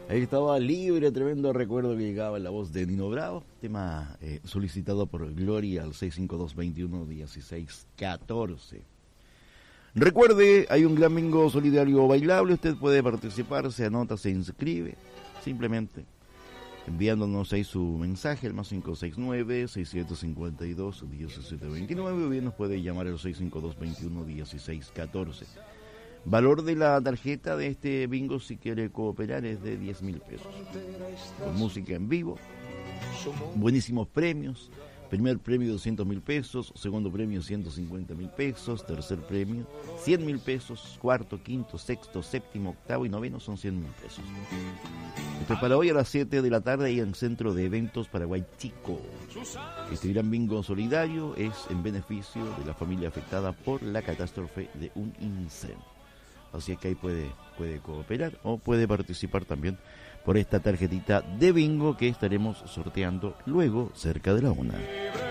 Ahí estaba Libre, tremendo recuerdo que llegaba en la voz de Nino Bravo, tema solicitado por Gloria al 652-21-16-14. Recuerde, hay un gran bingo solidario bailable, usted puede participar, se anota, se inscribe, simplemente enviándonos ahí su mensaje al más 569-6752-1729, o bien nos puede llamar al 652-21-16-14. Valor de la tarjeta de este bingo, si quiere cooperar, es de 10.000 pesos. Con música en vivo, buenísimos premios. Primer premio 200.000 pesos, segundo premio 150.000 pesos, tercer premio 100.000 pesos, cuarto, quinto, sexto, séptimo, octavo y noveno son 100.000 pesos. Esto es para hoy a las 7 de la tarde ahí en el Centro de Eventos Paraguay Chico. Este gran bingo solidario es en beneficio de la familia afectada por la catástrofe de un incendio. Así es que ahí puede cooperar o puede participar también por esta tarjetita de bingo que estaremos sorteando luego cerca de la 1.